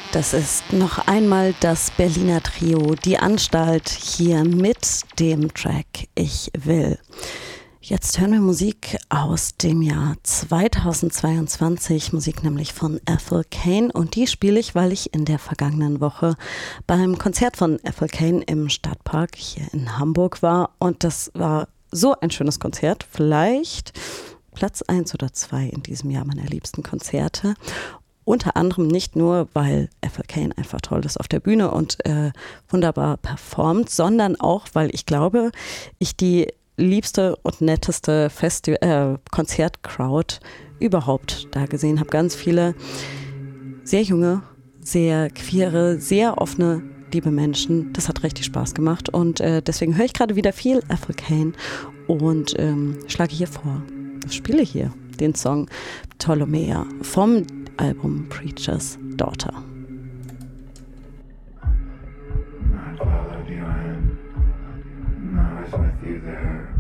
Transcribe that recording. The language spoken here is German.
Das ist noch einmal das Berliner Trio Die Anstalt hier mit dem Track Ich will. Jetzt hören wir Musik aus dem Jahr 2022, Musik nämlich von Ethel Cain, und die spiele ich, weil ich in der vergangenen Woche beim Konzert von Ethel Cain im Stadtpark hier in Hamburg war, und das war so ein schönes Konzert, vielleicht Platz 1 oder 2 in diesem Jahr meiner liebsten Konzerte. Unter anderem nicht nur, weil Ethel Cain einfach toll ist auf der Bühne und wunderbar performt, sondern auch, weil ich glaube, ich die liebste und netteste Konzertcrowd überhaupt da gesehen habe. Ganz viele sehr junge, sehr queere, sehr offene, liebe Menschen. Das hat richtig Spaß gemacht, und deswegen höre ich gerade wieder viel Ethel Cain und schlage hier vor. Ich spiele hier den Song Ptolomea vom Album Preacher's Daughter. I followed you in, I was with you there.